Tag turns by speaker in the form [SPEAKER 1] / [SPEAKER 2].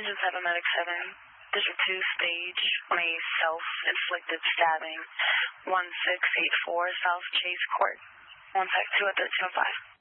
[SPEAKER 1] Engine 7, Medic 7, District 2, stage on a self-inflicted stabbing, 1684 South Chase Court. One sec, 2 at 1305.